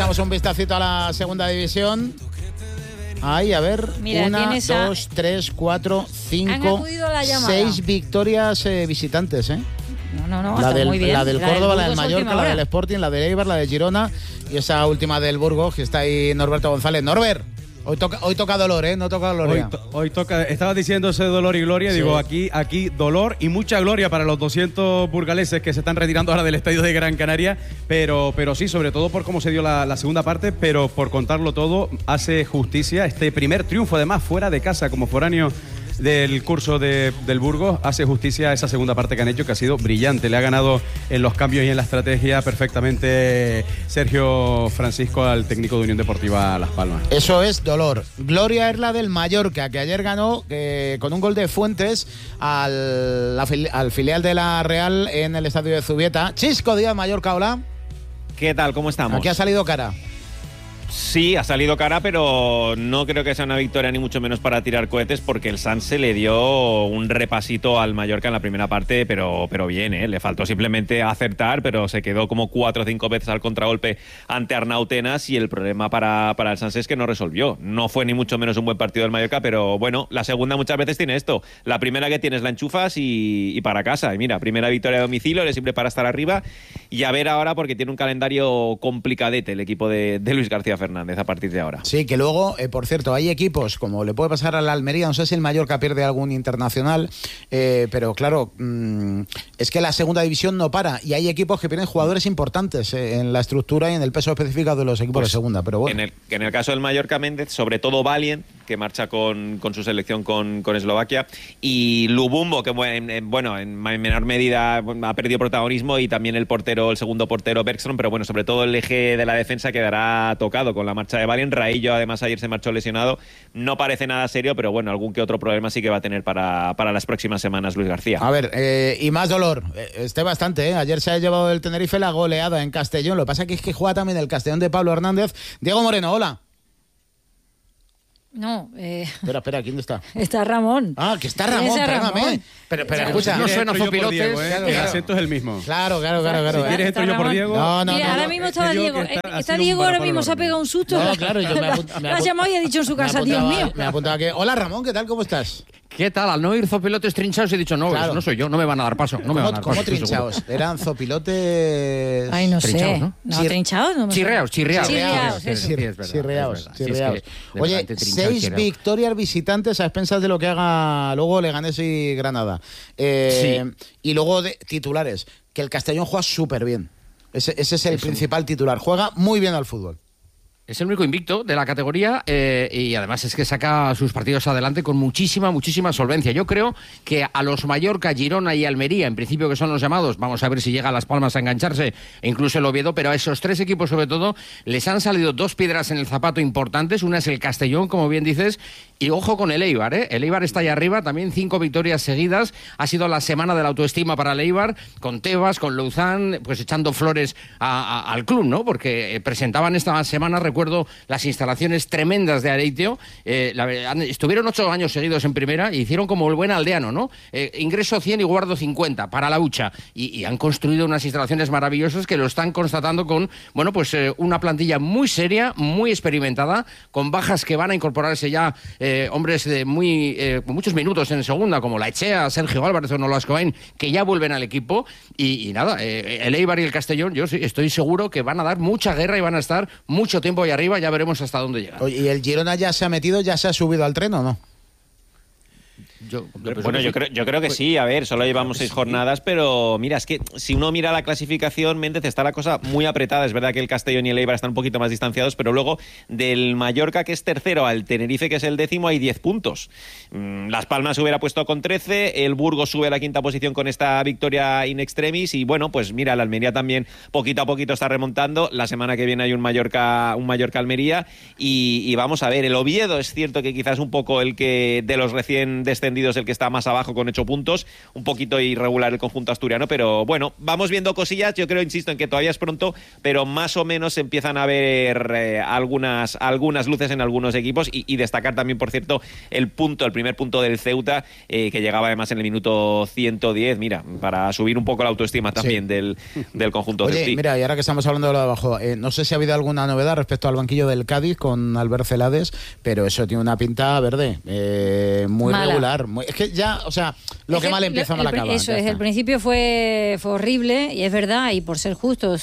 echamos un vistacito a la segunda división. Ahí, a ver, mira, 1, 2, 3, 4, 5, 6 victorias visitantes, ¿eh? No, la está del, muy bien. la del Córdoba, la del Mallorca, la del Sporting, la del Eibar, la de Girona y esa última del Burgos, que está ahí Norberto González. Norbert, hoy toca dolor, ¿eh? No toca gloria. Hoy toca, estabas diciendo ese dolor y gloria, sí. Digo, aquí dolor y mucha gloria para los 200 burgaleses que se están retirando ahora del estadio de Gran Canaria, pero sí, sobre todo por cómo se dio la segunda parte, pero por contarlo todo, hace justicia este primer triunfo, además, fuera de casa, como foráneo del curso del Burgos, hace justicia a esa segunda parte que han hecho, que ha sido brillante. Le ha ganado en los cambios y en la estrategia perfectamente Sergio Francisco al técnico de Unión Deportiva Las Palmas. Eso es dolor. Gloria es la del Mallorca, que ayer ganó con un gol de Fuentes al filial de la Real en el estadio de Zubieta. Chisco Díaz, Mallorca, hola. ¿Qué tal? ¿Cómo estamos? Aquí ha salido cara. Sí, ha salido cara, pero no creo que sea una victoria ni mucho menos para tirar cohetes, porque el Sanse le dio un repasito al Mallorca en la primera parte, pero bien, ¿eh? Le faltó simplemente acertar, pero se quedó como 4 o 5 veces al contragolpe ante Arnautenas, y el problema para el Sanse es que no resolvió. No fue ni mucho menos un buen partido del Mallorca, pero bueno, la segunda muchas veces tiene esto. La primera que tienes la enchufas y para casa. Y mira, primera victoria a domicilio, eres siempre para estar arriba, y a ver ahora, porque tiene un calendario complicadete el equipo de Luis García Fernández a partir de ahora. Sí, que luego, por cierto, hay equipos, como le puede pasar a la Almería, no sé si el Mallorca pierde algún internacional, pero claro, es que la segunda división no para, y hay equipos que pierden jugadores importantes en la estructura y en el peso específico de los equipos de segunda, pero bueno. En el caso del Mallorca, Méndez, sobre todo Valien, que marcha con su selección con Eslovaquia, y Lubumbo, que en menor medida ha perdido protagonismo, y también el segundo portero Bergström, pero bueno, sobre todo el eje de la defensa quedará tocado con la marcha de Valien. Raillo además ayer se marchó lesionado, no parece nada serio, pero bueno, algún que otro problema sí que va a tener para las próximas semanas Luis García. A ver, y más dolor, bastante, ayer se ha llevado el Tenerife la goleada en Castellón, lo que pasa es que juega también el Castellón de Pablo Hernández. Diego Moreno, hola. No, Espera, ¿quién está? Está Ramón. Ah, que está Ramón, perdóname. Pero escucha, no suena zopilotes. Claro. El acento es el mismo. Claro. Si quieres entro yo por Diego. No. Ahora mismo estaba Diego. Está Diego ahora mismo, se ha pegado un susto. No, claro, yo me ha llamado y ha dicho en su casa, Dios mío. Me apuntaba que... Hola, Ramón, ¿qué tal? ¿Cómo estás? ¿Qué tal? Al no ir zopilotes trinchados he dicho, no, claro. No soy yo, no me van a dar paso. ¿Cómo trinchados? Eran zopilotes... Ay, no trinchados, sé. ¿No? ¿Trinchados? No chirreados. Chirreados. Oye, 6 victorias visitantes a expensas de lo que haga luego Leganés y Granada. Y luego de titulares, que el Castellón juega súper bien. Ese es el principal titular. Juega muy bien al fútbol. Es el único invicto de la categoría y además es que saca sus partidos adelante con muchísima solvencia. Yo creo que a los Mallorca, Girona y Almería, en principio que son los llamados, vamos a ver si llega a Las Palmas a engancharse, e incluso el Oviedo, pero a esos 3 equipos sobre todo les han salido 2 piedras en el zapato importantes. Una es el Castellón, como bien dices, y ojo con el Eibar, ¿eh? El Eibar está ahí arriba, también 5 victorias seguidas. Ha sido la semana de la autoestima para el Eibar, con Tebas, con Louzán, pues echando flores al club, ¿no? Porque presentaban esta semana, recuerdo, las instalaciones tremendas de Areitio. Estuvieron 8 años seguidos en primera y hicieron como el buen aldeano, ¿no? Ingreso 100 y guardo 50 para la hucha. Y han construido unas instalaciones maravillosas que lo están constatando con, una plantilla muy seria, muy experimentada, con bajas que van a incorporarse ya hombres con muchos minutos en segunda, como Laechea, Sergio Álvarez o Nolas Cohen, que ya vuelven al equipo. Y nada, el Eibar y el Castellón, yo estoy seguro que van a dar mucha guerra y van a estar mucho tiempo ahí arriba, ya veremos hasta dónde llega. ¿Y el Girona ya se ha subido al tren o no? Yo creo que sí. A ver, solo llevamos 6 jornadas, pero mira, es que si uno mira la clasificación, Méndez, está la cosa muy apretada. Es verdad que el Castellón y el Eibar están un poquito más distanciados, pero luego del Mallorca, que es tercero, al Tenerife, que es el 10º, hay 10 puntos. Las Palmas se hubiera puesto con 13, el Burgos sube a la 5ª posición con esta victoria in extremis, y bueno, pues mira, la Almería también poquito a poquito está remontando. La semana que viene hay un Mallorca-Almería, y vamos a ver, el Oviedo es cierto que quizás un poco el que de los recién descendidos descendido es el que está más abajo con 8 puntos, un poquito irregular el conjunto asturiano, pero bueno, vamos viendo cosillas. Yo creo, insisto, en que todavía es pronto, pero más o menos empiezan a ver algunas luces en algunos equipos y destacar también, por cierto, el primer punto del Ceuta, que llegaba además en el minuto 110, mira, para subir un poco la autoestima también del conjunto Oye, ceutí. Mira, y ahora que estamos hablando de lo de abajo, no sé si ha habido alguna novedad respecto al banquillo del Cádiz con Albert Celades, pero eso tiene una pinta verde, muy mala. Regular. Es que ya, o sea, lo que mal empieza mal acaba. Eso es, el principio fue horrible, y es verdad, y por ser justos,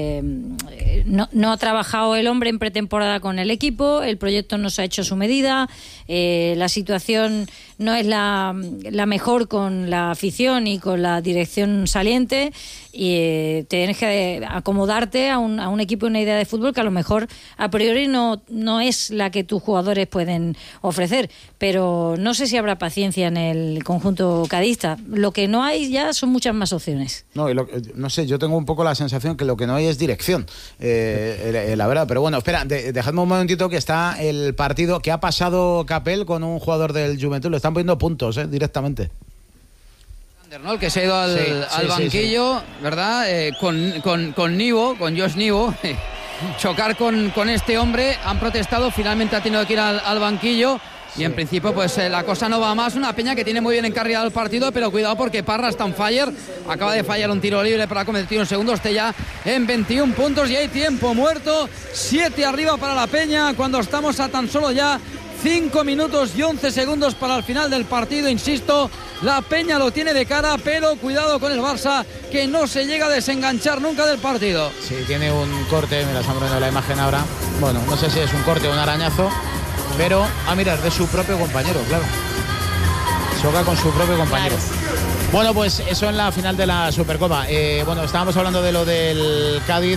no ha trabajado el hombre en pretemporada con el equipo, el proyecto no se ha hecho a su medida, la situación no es la mejor con la afición y con la dirección saliente, y tienes que acomodarte a un equipo y una idea de fútbol que a lo mejor a priori no es la que tus jugadores pueden ofrecer, pero no sé si habrá paciencia en el conjunto cadista. Lo que no hay ya son muchas más opciones. No sé, yo tengo un poco la sensación que lo que no hay es dirección, la verdad, pero bueno, espera, dejadme un momentito, que está el partido que ha pasado Capel con un jugador del Juventud, le están poniendo puntos directamente. ¿No? El que se ha ido al banquillo, sí. ¿Verdad? Con Nivo, con Josh Nivo, chocar con este hombre, han protestado, finalmente ha tenido que ir al banquillo. Y en principio pues la cosa no va más. Una Peña que tiene muy bien encarrilado el partido, pero cuidado porque Parra está on fire, acaba de fallar un tiro libre para convertir un segundo, esté ya en 21 puntos y hay tiempo muerto, 7 arriba para la Peña cuando estamos a tan solo ya 5 minutos y 11 segundos para el final del partido. Insisto, la Peña lo tiene de cara, pero cuidado con el Barça, que no se llega a desenganchar nunca del partido. Sí, tiene un corte, me la están poniendo la imagen ahora, bueno, no sé si es un corte o un arañazo, pero mira, es de su propio compañero, claro. Choca con su propio compañero. Claro. Bueno, pues eso en la final de la Supercopa. Bueno, estábamos hablando de lo del Cádiz.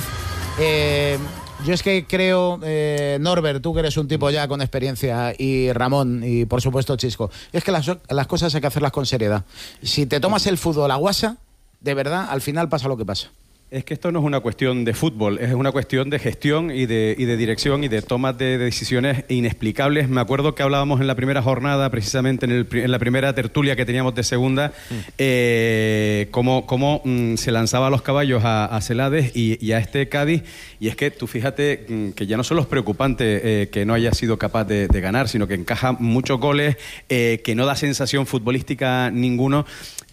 Yo es que creo, Norbert, tú que eres un tipo ya con experiencia, y Ramón, y por supuesto Chisco, es que las cosas hay que hacerlas con seriedad. Si te tomas el fútbol a guasa, de verdad, al final pasa lo que pasa. Es que esto no es una cuestión de fútbol, es una cuestión de gestión y de dirección y de tomas de decisiones inexplicables. Me acuerdo que hablábamos en la primera jornada, precisamente en la primera tertulia que teníamos de segunda, cómo se lanzaba a los caballos a Celades y a este Cádiz. Y es que tú fíjate que ya no solo es preocupante que no haya sido capaz de ganar, sino que encaja muchos goles, que no da sensación futbolística ninguno.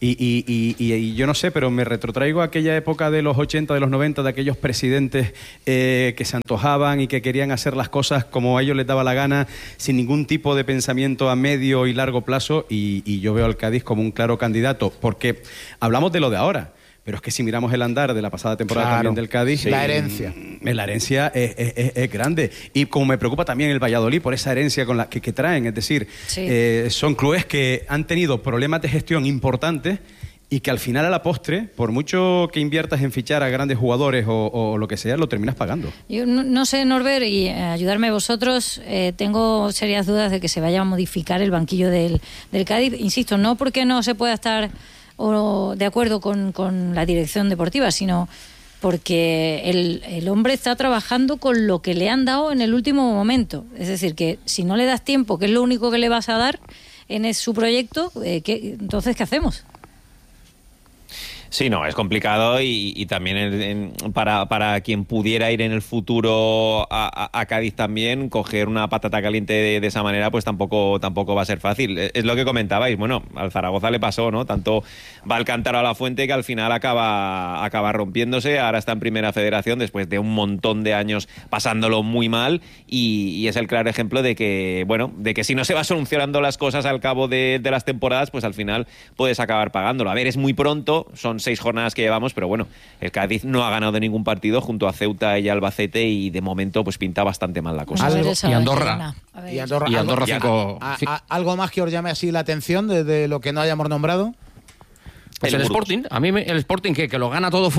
Y yo no sé, pero me retrotraigo a aquella época de los 80, de los 90, de aquellos presidentes que se antojaban y que querían hacer las cosas como a ellos les daba la gana, sin ningún tipo de pensamiento a medio y largo plazo, y yo veo al Cádiz como un claro candidato, porque hablamos de lo de ahora. Pero es que si miramos el andar de la pasada temporada, claro, también del Cádiz... La herencia. La herencia es grande. Y como me preocupa también el Valladolid por esa herencia con la que traen. Es decir, son clubes que han tenido problemas de gestión importantes y que al final, a la postre, por mucho que inviertas en fichar a grandes jugadores o lo que sea, lo terminas pagando. Yo no sé, Norbert, y ayudarme vosotros, tengo serias dudas de que se vaya a modificar el banquillo del Cádiz. Insisto, no porque no se pueda estar de acuerdo con la dirección deportiva, sino porque el hombre está trabajando con lo que le han dado en el último momento. Es decir, que si no le das tiempo, que es lo único que le vas a dar en su proyecto, entonces, ¿qué hacemos? Sí, no, es complicado y también para quien pudiera ir en el futuro a Cádiz también, coger una patata caliente de esa manera, pues tampoco va a ser fácil. Es lo que comentabais, bueno, al Zaragoza le pasó, ¿no? Tanto va al cántaro a la fuente que al final acaba rompiéndose, ahora está en Primera Federación después de un montón de años pasándolo muy mal y es el claro ejemplo de que, bueno, de que si no se va solucionando las cosas al cabo de las temporadas, pues al final puedes acabar pagándolo. A ver, es muy pronto, son 6 jornadas que llevamos, pero bueno, el Cádiz no ha ganado ningún partido junto a Ceuta y Albacete y de momento pues pinta bastante mal la cosa. Y Andorra. Y Andorra 5. ¿Algo más que os llame así la atención de lo que no hayamos nombrado? Pues el Sporting, a mí el Sporting que lo gana todo fuera,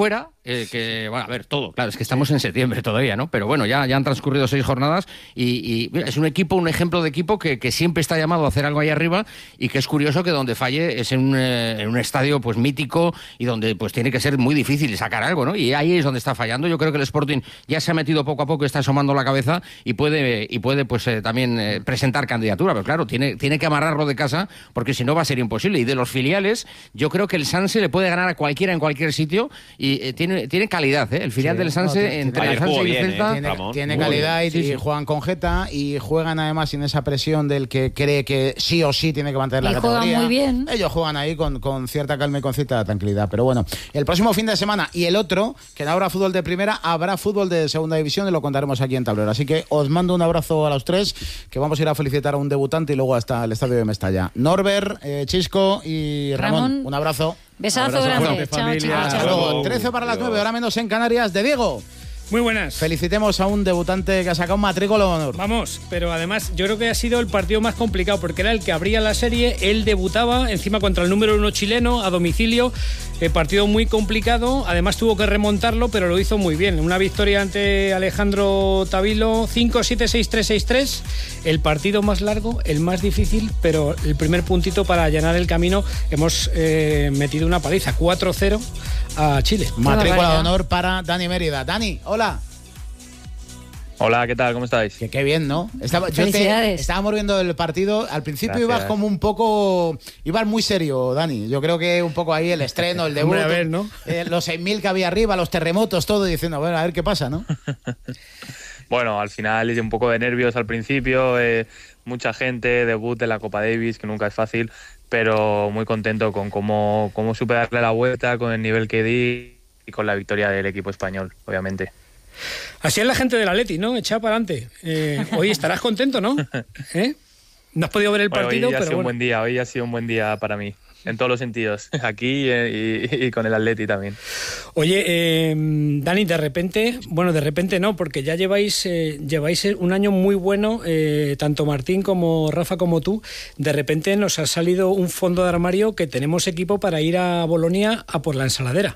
que, bueno, a ver, todo, claro, es que estamos en septiembre todavía, ¿no? Pero bueno, ya han transcurrido 6 jornadas y mira, es un ejemplo de equipo que siempre está llamado a hacer algo ahí arriba y que es curioso que donde falle es en un estadio pues mítico y donde pues tiene que ser muy difícil sacar algo, ¿no? Y ahí es donde está fallando. Yo creo que el Sporting ya se ha metido poco a poco, está asomando la cabeza y puede pues también presentar candidatura, pero claro, tiene que amarrarlo de casa porque si no va a ser imposible. Y de los filiales, yo creo que el Sanse le puede ganar a cualquiera en cualquier sitio y tiene calidad, ¿eh? El filial del Sanse entre el Sanse y el Celta tiene calidad y juegan con jeta y juegan además sin esa presión del que cree que sí o sí tiene que mantener la categoría. Juegan muy bien. Ellos juegan ahí con cierta calma y con cierta tranquilidad. Pero bueno, el próximo fin de semana y el otro, que no habrá fútbol de primera, habrá fútbol de segunda división y lo contaremos aquí en Tablero. Así que os mando un abrazo a los tres, que vamos a ir a felicitar a un debutante y luego hasta el estadio de Mestalla. Norbert, Chisco y Ramón, un abrazo. Besazo grande. Chao, Hasta luego. 13 para las 9, ahora menos en Canarias. De Diego. Muy buenas. Felicitemos a un debutante que ha sacado un matrícula de honor. Vamos, pero además yo creo que ha sido el partido más complicado porque era el que abría la serie, él debutaba encima contra el número 1 chileno a domicilio, partido muy complicado, además tuvo que remontarlo, pero lo hizo muy bien. Una victoria ante Alejandro Tavilo, 5-7-6-3-6-3, el partido más largo, el más difícil, pero el primer puntito para allanar el camino. Hemos metido una paliza, 4-0 a Chile. Matrícula de honor para Dani Mérida. Dani, hola. Hola, ¿qué tal? ¿Cómo estáis? Qué bien, ¿no? Estábamos viendo el partido. Al principio ibas como un poco... Ibas muy serio, Dani. Yo creo que un poco ahí el estreno, el debut. Hombre, a ver, ¿no? Los 6.000 que había arriba, los terremotos, todo, diciendo, bueno, a ver qué pasa, ¿no? Bueno, al final hice un poco de nervios al principio. Mucha gente, debut de la Copa Davis, que nunca es fácil, pero muy contento con cómo supe darle la vuelta, con el nivel que di y con la victoria del equipo español, obviamente. Así es la gente del Atleti, ¿no? Echada para adelante. Hoy estarás contento, ¿no? No has podido ver el partido, hoy pero bueno. Hoy ha sido un buen día para mí, en todos los sentidos, aquí y con el Atleti también. Oye, Dani, de repente no, porque ya lleváis un año muy bueno, tanto Martín como Rafa como tú. De repente nos ha salido un fondo de armario que tenemos equipo para ir a Bolonia a por la ensaladera.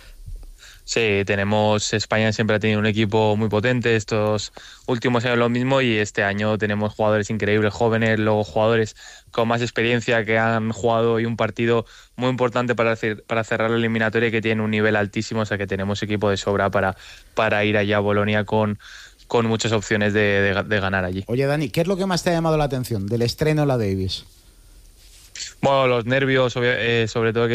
Sí, España siempre ha tenido un equipo muy potente, estos últimos años lo mismo, y este año tenemos jugadores increíbles, jóvenes, luego jugadores con más experiencia que han jugado hoy un partido muy importante para cerrar la eliminatoria y que tienen un nivel altísimo, o sea que tenemos equipo de sobra para ir allá a Bolonia con muchas opciones de ganar allí. Oye, Dani, ¿qué es lo que más te ha llamado la atención del estreno en la Davis? Bueno, los nervios, sobre todo que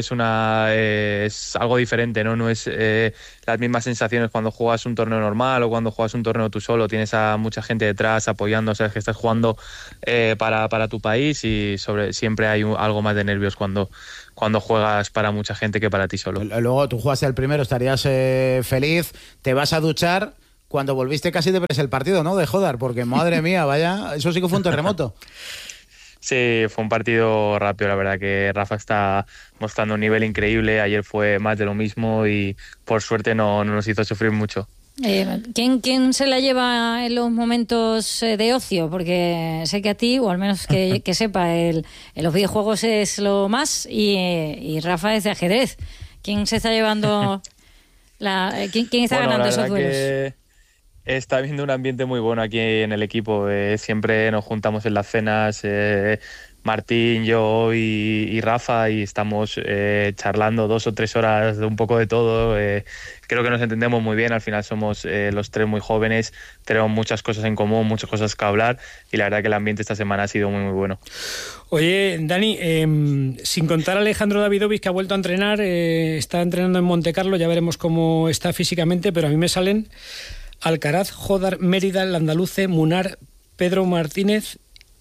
es algo diferente, ¿no? No es las mismas sensaciones cuando juegas un torneo normal o cuando juegas un torneo tú solo. Tienes a mucha gente detrás apoyando, sabes que estás jugando para tu país y siempre hay algo más de nervios cuando juegas para mucha gente que para ti solo. Luego tú jugaste el primero, estarías feliz, te vas a duchar. Cuando volviste casi te ves el partido, ¿no? De Jodar, porque madre mía, vaya, eso sí que fue un terremoto. Sí, fue un partido rápido, la verdad que Rafa está mostrando un nivel increíble, ayer fue más de lo mismo y por suerte no nos hizo sufrir mucho. ¿Quién se la lleva en los momentos de ocio? Porque sé que a ti, o al menos que sepa, en los videojuegos es lo más y Rafa es de ajedrez. ¿Quién se está llevando ¿quién está ganando esos duelos? Está habiendo un ambiente muy bueno aquí en el equipo. Siempre nos juntamos en las cenas, Martín, yo y Rafa, y estamos charlando 2 o 3 horas de un poco de todo. Creo que nos entendemos muy bien. Al final somos los tres muy jóvenes, tenemos muchas cosas en común, muchas cosas que hablar, y la verdad que el ambiente esta semana ha sido muy, muy bueno. Oye, Dani, sin contar a Alejandro Davidovich, que ha vuelto a entrenar, está entrenando en Montecarlo, ya veremos cómo está físicamente, pero a mí me salen Alcaraz, Jodar, Mérida, Landaluce, Munar, Pedro Martínez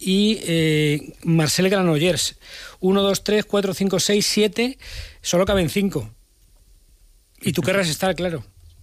y Marcel Granollers. 1, 2, 3, 4, 5, 6, 7. Solo caben 5. Y tú querrás estar, claro.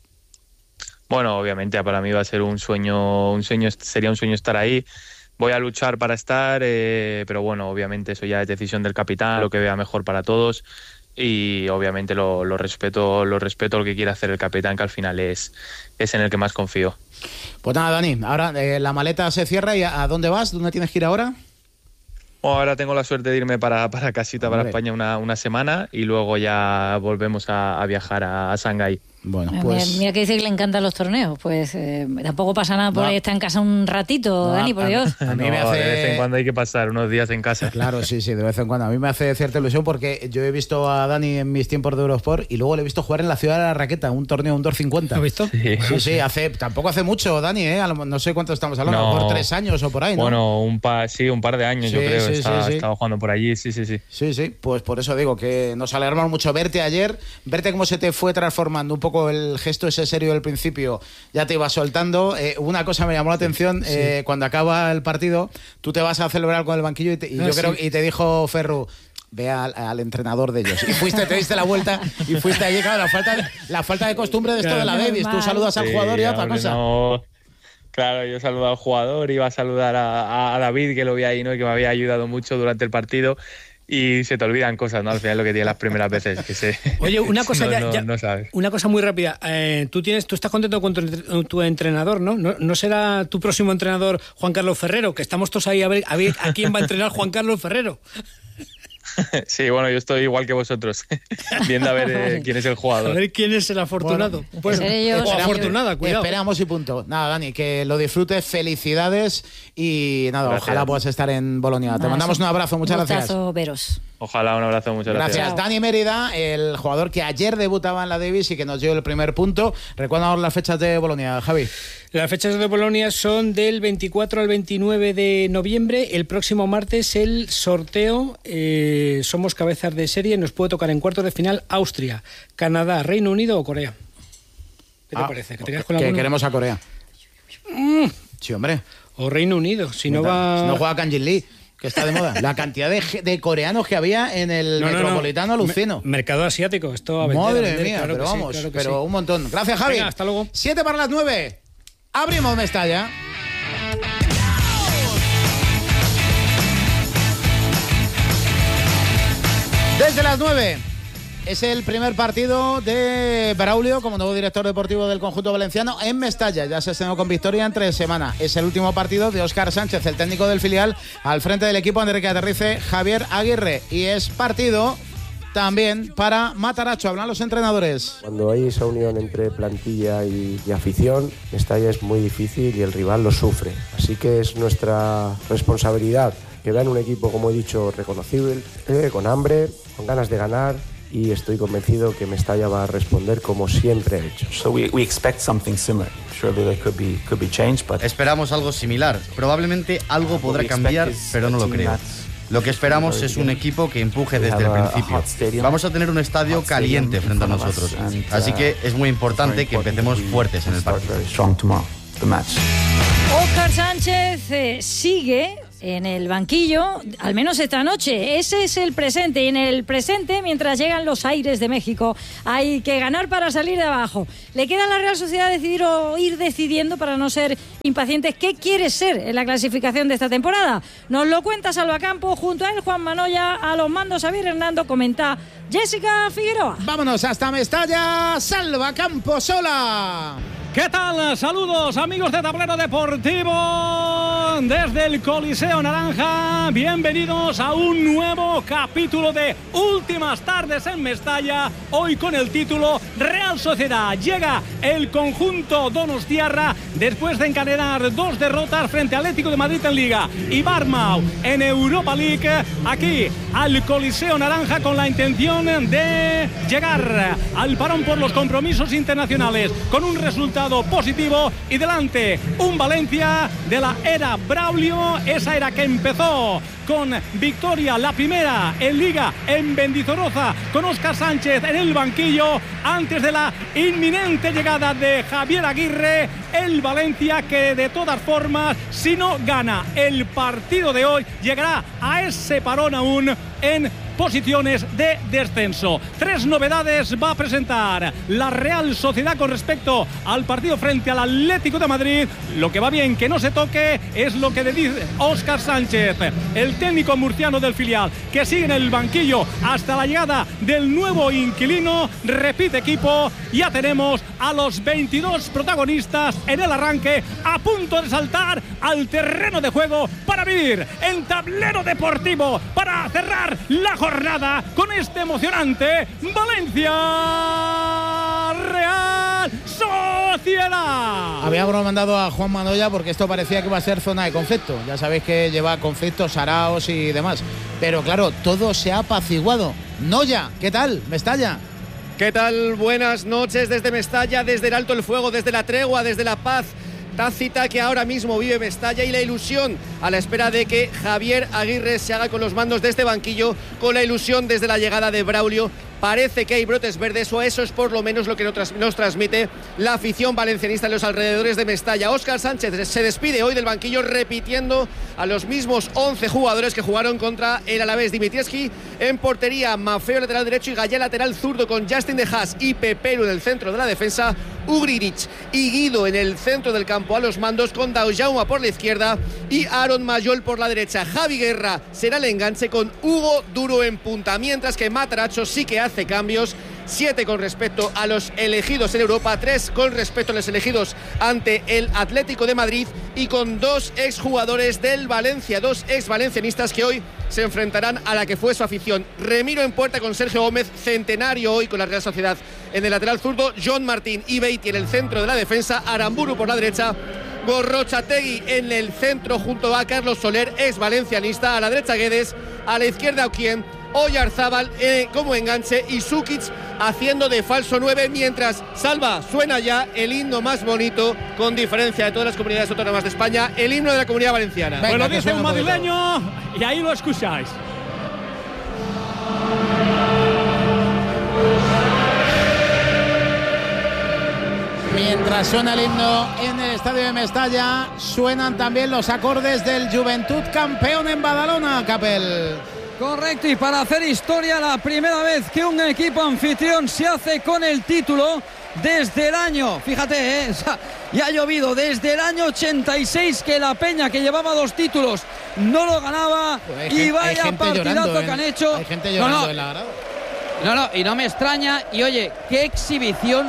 Bueno, obviamente para mí va a ser sería un sueño estar ahí. Voy a luchar para estar, pero bueno, obviamente eso ya es decisión del capitán, lo que vea mejor para todos. Y obviamente lo respeto lo que quiera hacer el capitán, que al final es en el que más confío. Pues nada, Dani, ahora la maleta se cierra y ¿a dónde vas? ¿Dónde tienes que ir ahora? Bueno, ahora tengo la suerte de irme para casita, para España una semana, y luego ya volvemos a viajar a Shanghái. Bueno, pues... Mira que dice que le encantan los torneos. Pues tampoco pasa nada por estar en casa un ratito, Dani, por Dios. A mí me hace... De vez en cuando hay que pasar unos días en casa. Claro, sí, de vez en cuando. A mí me hace cierta ilusión porque yo he visto a Dani en mis tiempos de Eurosport y luego le he visto jugar en la Ciudad de la Raqueta, un torneo, un 250. ¿Lo has visto? Sí, tampoco hace mucho, Dani, no sé cuánto estamos hablando, por 3 años o por ahí, ¿no? Bueno, un par de años, yo creo. Estaba jugando por allí, sí. Sí, pues por eso digo que nos alegramos mucho verte ayer, verte cómo se te fue transformando un poco el gesto ese serio del principio, ya te iba soltando. Una cosa me llamó la atención, cuando acaba el partido, tú te vas a celebrar con el banquillo y te dijo Ferru, ve al entrenador de ellos. Y te diste la vuelta y fuiste allí. Claro, la falta de costumbre de esto de la Davis. Tú saludas al jugador y otra cosa. No. Claro, yo saludo al jugador, iba a saludar a David, que lo vi ahí, ¿no? Que me había ayudado mucho durante el partido. Y se te olvidan cosas, ¿no? Al final lo que tienes las primeras veces que se... Oye, una cosa no sabes. Una cosa muy rápida. Tú estás contento con tu entrenador, ¿no? ¿No será tu próximo entrenador Juan Carlos Ferrero? Que estamos todos ahí a ver a quién va a entrenar Juan Carlos Ferrero. Sí, bueno, yo estoy igual que vosotros, viendo a ver quién es el jugador. A ver quién es el afortunado. Bueno, o afortunada, cuidado. Esperamos y punto. Nada, Dani, que lo disfrutes, felicidades y nada, gracias. Ojalá puedas estar en Bolonia. Te mandamos un abrazo, muchas gracias. Veros. Ojalá, un abrazo, muchas gracias. Gracias. Dani Mérida, el jugador que ayer debutaba en la Davis y que nos dio el primer punto. Recuérdanos las fechas de Bolonia, Javi. Las fechas de Bolonia son del 24 al 29 de noviembre. El próximo martes el sorteo. Somos cabezas de serie. Nos puede tocar en cuartos de final Austria, Canadá, Reino Unido o Corea. ¿Qué te parece? ¿Que te quedas con que queremos a Corea? Sí, hombre. O Reino Unido. Si no juega Kanjin Lee, que está de moda. La cantidad de coreanos que había en el Metropolitano, alucino. Mercado asiático, esto a vender. Madre vender, mía, claro pero vamos, sí, pero sí. Un montón. Gracias, Javi. Venga, hasta luego. 7 para las 9. Abrimos Mestalla. Desde las 9. Es el primer partido de Braulio como nuevo director deportivo del conjunto valenciano en Mestalla. Ya se estrenó con victoria entre semana. Es el último partido de Óscar Sánchez, el técnico del filial, al frente del equipo en el que aterrice Javier Aguirre. Y es partido también para Mataracho. Hablan los entrenadores. Cuando hay esa unión entre plantilla y afición, Mestalla es muy difícil y el rival lo sufre. Así que es nuestra responsabilidad que vean un equipo, como he dicho, reconocible, con hambre, con ganas de ganar. Y estoy convencido que Mestalla va a responder como siempre ha hecho. So we expect something similar. Surely there could be change, but esperamos algo similar. Probablemente algo podrá cambiar, pero no lo creo. Lo que esperamos es un equipo que empuje desde el principio. Vamos a tener un estadio caliente frente a nosotros. Así que es muy importante que empecemos fuertes en el partido. Óscar Sánchez sigue en el banquillo, al menos esta noche. Ese es el presente. Y en el presente, mientras llegan los Aires de México, hay que ganar para salir de abajo. Le queda a la Real Sociedad decidir o ir decidiendo, para no ser impacientes, qué quiere ser en la clasificación de esta temporada. Nos lo cuenta Salvacampo, junto a él Juan Manoya, a los mandos Xavier Hernando, comenta Jessica Figueroa. Vámonos hasta Mestalla, Salvacampo sola. ¿Qué tal? Saludos, amigos de Tablero Deportivo desde el Coliseo Naranja. Bienvenidos a un nuevo capítulo de Últimas Tardes en Mestalla. Hoy con el título Real Sociedad. Llega el conjunto donostiarra después de encadenar 2 derrotas frente al Atlético de Madrid en Liga y Bournemouth en Europa League. Aquí al Coliseo Naranja con la intención de llegar al parón por los compromisos internacionales con un resultado positivo y delante un Valencia de la era Braulio, esa era que empezó con victoria, la primera en Liga en Mendizorroza, con Óscar Sánchez en el banquillo antes de la inminente llegada de Javier Aguirre. El Valencia que de todas formas, si no gana el partido de hoy, llegará a ese parón aún en posiciones de descenso. 3 novedades va a presentar la Real Sociedad con respecto al partido frente al Atlético de Madrid. Lo que va bien que no se toque es lo que le dice Óscar Sánchez, el técnico murciano del filial, que sigue en el banquillo hasta la llegada del nuevo inquilino. Repite equipo, ya tenemos a los 22 protagonistas en el arranque, a punto de saltar al terreno de juego para vivir en Tablero Deportivo, para cerrar la jornada con este emocionante Valencia Real Real Sociedad. Habíamos mandado a Juan Manoya porque esto parecía que iba a ser zona de conflicto. Ya sabéis que lleva conflictos, saraos y demás. Pero claro, todo se ha apaciguado. Noya, ¿qué tal? Mestalla. ¿Qué tal? Buenas noches desde Mestalla, desde el alto el fuego, desde la tregua, desde la paz tácita que ahora mismo vive Mestalla y la ilusión a la espera de que Javier Aguirre se haga con los mandos de este banquillo, con la ilusión desde la llegada de Braulio. Parece que hay brotes verdes, o eso es por lo menos lo que nos transmite la afición valencianista en los alrededores de Mestalla. Óscar Sánchez se despide hoy del banquillo repitiendo a los mismos 11 jugadores que jugaron contra el Alavés. Dimitrievski en portería, Maffeo lateral derecho y Gallá lateral zurdo, con Justin de Haas y Peperu en el centro de la defensa, Ugrinic y Guido en el centro del campo a los mandos, con Daujauma por la izquierda y Aaron Mayol por la derecha. Javi Guerra será el enganche, con Hugo Duro en punta, mientras que Mataracho sí que hace cambios, 7 con respecto a los elegidos en Europa, 3 con respecto a los elegidos ante el Atlético de Madrid, y con 2 exjugadores del Valencia, 2 exvalencianistas que hoy se enfrentarán a la que fue su afición. Remiro en puerta con Sergio Gómez, centenario hoy con la Real Sociedad en el lateral zurdo, John Martín y Beatty en el centro de la defensa, Aramburu por la derecha, Gorrochategui en el centro junto a Carlos Soler, ex valencianista, a la derecha Guedes, a la izquierda Oquien, Oyarzábal como enganche y Sukic haciendo de falso 9, mientras Salva suena ya el himno más bonito, con diferencia de todas las comunidades autónomas de España, el himno de la Comunidad Valenciana. Venga, bueno, dice un madrileño y ahí lo escucháis. Mientras suena el himno en el estadio de Mestalla, suenan también los acordes del Joventut, campeón en Badalona, Capel. Correcto, y para hacer historia, la primera vez que un equipo anfitrión se hace con el título desde el año, fíjate, ya ha llovido, desde el año 86 que la Peña, que llevaba 2 títulos, no lo ganaba. Pues y vaya partidazo que han hecho. Hay gente llorando en la grada. No, y no me extraña. Y oye, qué exhibición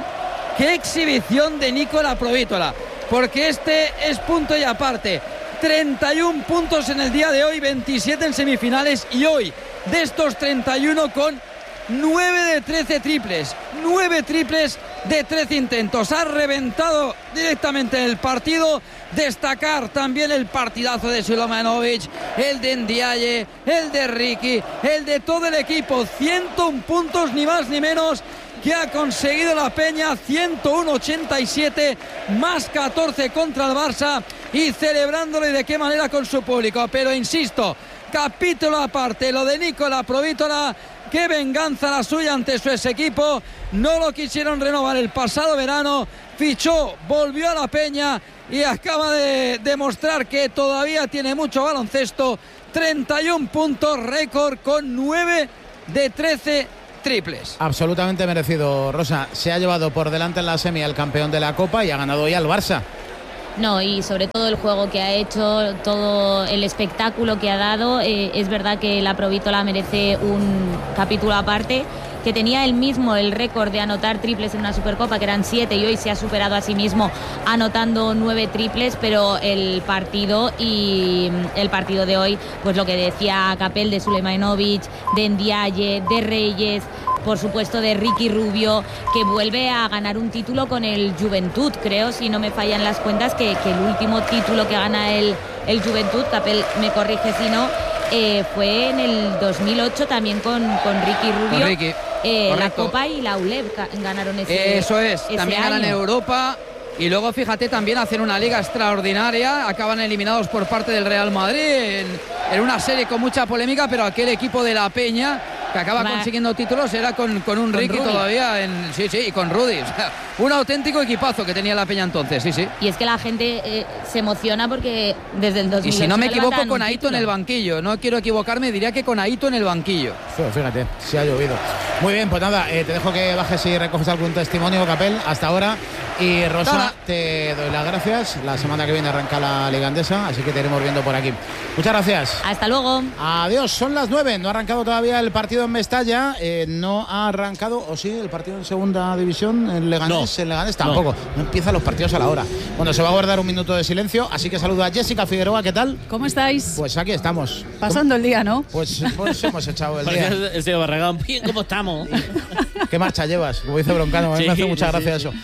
de Nicola Provítola, porque este es punto y aparte. 31 puntos en el día de hoy, 27 en semifinales, y hoy de estos 31 con 9 de 13 triples, 9 triples de 13 intentos. Ha reventado directamente el partido. Destacar también el partidazo de Sulejmanovic, el de Ndiaye, el de Ricky, el de todo el equipo. 101 puntos, ni más ni menos, que ha conseguido la Peña, 101-87, más 14 contra el Barça, y celebrándolo, y de qué manera, con su público. Pero insisto, capítulo aparte, lo de Nicola Provítola. Qué venganza la suya ante su ex equipo. No lo quisieron renovar el pasado verano, fichó, volvió a la Peña y acaba de demostrar que todavía tiene mucho baloncesto. 31 puntos, récord, con 9 de 13 triples. Absolutamente merecido, Rosa. Se ha llevado por delante en la semi al campeón de la Copa y ha ganado ya al Barça. No, y sobre todo el juego que ha hecho, todo el espectáculo que ha dado. Es verdad que la Provítola merece un capítulo aparte, que tenía él mismo el récord de anotar triples en una Supercopa, que eran 7, y hoy se ha superado a sí mismo anotando 9 triples, pero el partido de hoy, pues lo que decía Capel, de Sulejmanovic, de Ndiaye, de Reyes, por supuesto de Ricky Rubio, que vuelve a ganar un título con el Joventut, creo, si no me fallan las cuentas, que el último título que gana el Joventut, Capel me corrige si no, fue en el 2008 también con Ricky Rubio. Con Ricky. La Copa y la ULEB ganaron ese. Eso es, ese también año. ganan Europa. Y luego, fíjate, también hacen una liga extraordinaria. Acaban eliminados por parte del Real Madrid en una serie con mucha polémica, pero aquel equipo de la Peña que acaba consiguiendo títulos era con un Ricky Rudy todavía. Sí, y con Rudy. O sea, un auténtico equipazo que tenía la Peña entonces, sí. Y es que la gente se emociona porque desde el 2008... Y si no me equivoco, con Aito en el banquillo. No quiero equivocarme, diría que con Aito en el banquillo. Fíjate, se ha llovido. Muy bien, pues nada, te dejo que bajes y recoges algún testimonio, Capel, hasta ahora. Y Rosa, te doy las gracias. La semana que viene arranca la Liga Andesa, así que te iremos viendo por aquí. Muchas gracias. Hasta luego. Adiós, son las 9. No ha arrancado todavía el partido en Mestalla. No ha arrancado, o sí, el partido en segunda división, en Leganés. No. En Leganés tampoco. No empiezan los partidos a la hora. Bueno, se va a guardar un minuto de silencio, así que saludo a Jessica Figueroa. ¿Qué tal? ¿Cómo estáis? Pues aquí estamos. Pasando el día, ¿no? Pues hemos echado el día. El señor Barragán, bien, ¿cómo estamos? ¿Qué marcha llevas? Como dice Broncano, a mí me hace mucha gracia eso.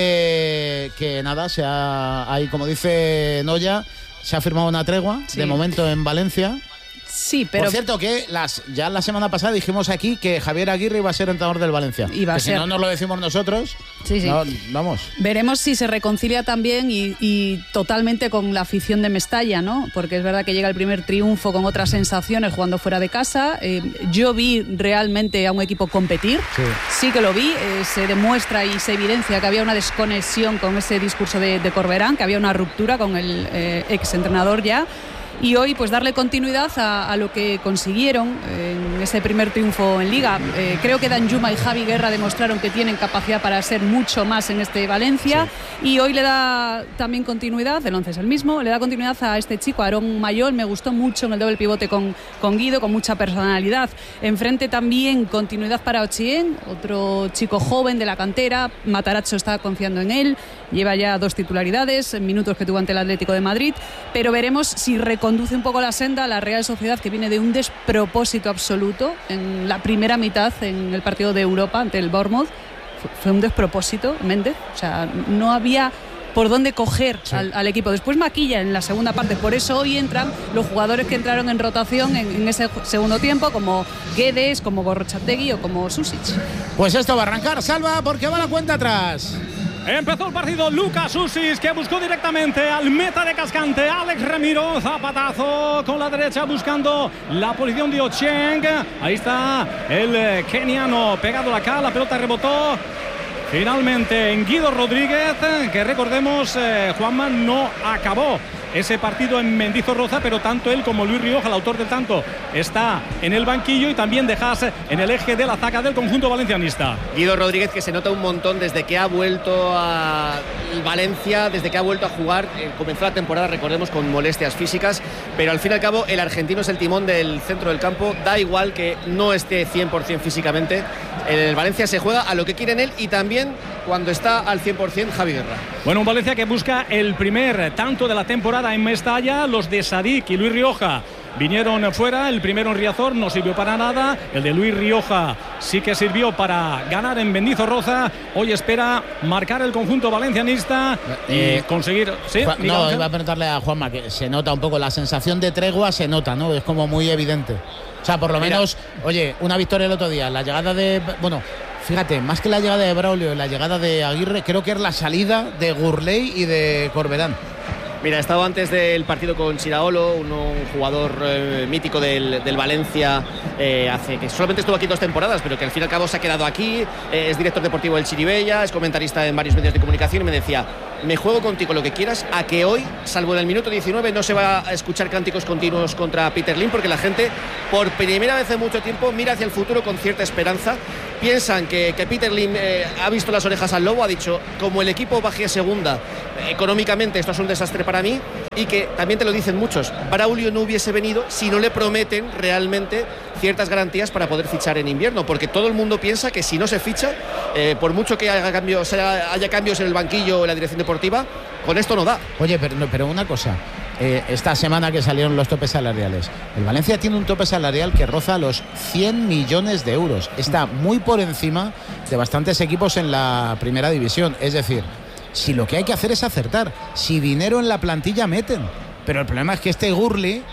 Que nada, ahí, como dice Noya, se ha firmado una tregua, de momento en Valencia. Sí, pero... Por cierto, que ya la semana pasada dijimos aquí que Javier Aguirre iba a ser entrenador del Valencia. Iba a ser. Si no nos lo decimos nosotros, sí. No, vamos. Veremos si se reconcilia también y totalmente con la afición de Mestalla, ¿no? Porque es verdad que llega el primer triunfo con otras sensaciones jugando fuera de casa. Yo vi realmente a un equipo competir. Sí que lo vi. Se demuestra y se evidencia que había una desconexión con ese discurso de Corberán, que había una ruptura con el exentrenador ya. Y hoy pues darle continuidad a lo que consiguieron en ese primer triunfo en Liga. Creo que Danjuma y Javi Guerra demostraron que tienen capacidad para ser mucho más en este Valencia, y hoy le da también continuidad, el 11 es el mismo, le da continuidad a este chico, Aarón Mayol. Me gustó mucho en el doble pivote con Guido, con mucha personalidad. Enfrente también continuidad para Ochien, otro chico joven de la cantera. Matarazzo está confiando en él, lleva ya 2 titularidades en minutos que tuvo ante el Atlético de Madrid, pero veremos si conduce un poco la senda a la Real Sociedad, que viene de un despropósito absoluto en la primera mitad en el partido de Europa ante el Bournemouth. Fue un despropósito, Méndez. O sea, no había por dónde coger al equipo. Después maquilla en la segunda parte. Por eso hoy entran los jugadores que entraron en rotación en ese segundo tiempo, como Guedes, como Gorrochategui o como Susic. Pues esto va a arrancar, Salva, porque va la cuenta atrás. Empezó el partido Lucas Susic, que buscó directamente al meta de Cascante, Alex Ramiro. Zapatazo con la derecha buscando la posición de Ocheng. Ahí está el keniano pegado acá, la pelota rebotó finalmente en Guido Rodríguez, que recordemos, Juanma, no acabó ese partido en Mendizorroza, pero tanto él como Luis Rioja, el autor del tanto, está en el banquillo, y también dejas en el eje de la zaga del conjunto valencianista. Guido Rodríguez, que se nota un montón desde que ha vuelto a Valencia, desde que ha vuelto a jugar. Comenzó la temporada, recordemos, con molestias físicas, pero al fin y al cabo el argentino es el timón del centro del campo. Da igual que no esté 100% físicamente, el Valencia se juega a lo que quiere en él, y también cuando está al 100% Javi Guerra. Bueno, un Valencia que busca el primer tanto de la temporada en Mestalla. Los de Sadik y Luis Rioja vinieron fuera. El primero en Riazor no sirvió para nada. El de Luis Rioja sí que sirvió para ganar en Mendizorroza. Hoy espera marcar el conjunto valencianista y conseguir... ¿Sí? No, iba a preguntarle a Juanma, que se nota un poco la sensación de tregua, se nota, ¿no? Es como muy evidente. O sea, por lo menos, oye, una victoria el otro día, la llegada de... Bueno, fíjate, más que la llegada de Braulio, la llegada de Aguirre, creo que es la salida de Gurley y de Corberán. Mira, he estado antes del partido con Chiraolo, un jugador mítico del Valencia, hace que solamente estuvo aquí 2 temporadas, pero que al fin y al cabo se ha quedado aquí. Es director deportivo del Chiribella, es comentarista en varios medios de comunicación, y me decía: me juego contigo lo que quieras, a que hoy, salvo en el minuto 19, no se va a escuchar cánticos continuos contra Peter Lim, porque la gente, por primera vez en mucho tiempo, mira hacia el futuro con cierta esperanza. Piensan que Peter Lim ha visto las orejas al lobo, ha dicho: como el equipo baje a segunda, económicamente esto es un desastre para mí, y que también te lo dicen muchos, Braulio no hubiese venido si no le prometen realmente ciertas garantías para poder fichar en invierno, porque todo el mundo piensa que si no se ficha, por mucho que haya cambios en el banquillo o en la dirección deportiva, con esto no da. Oye, pero una cosa, esta semana que salieron los topes salariales, el Valencia tiene un tope salarial que roza los 100 millones de euros, está muy por encima de bastantes equipos en la primera división. Es decir, si lo que hay que hacer es acertar, si dinero en la plantilla meten, pero el problema es que este Gurley,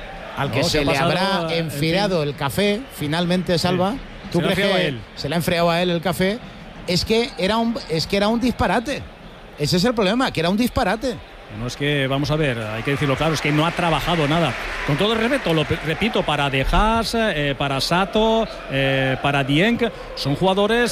al que se le habrá enfriado el café, finalmente, Salva, ¿tú crees que se le ha enfriado a él el café? Es que era un disparate. Ese es el problema, que era un disparate. No, es que, vamos a ver, hay que decirlo claro, es que no ha trabajado nada. Con todo el respeto, lo repito, para De Haas, para Sato, para Dieng, son jugadores,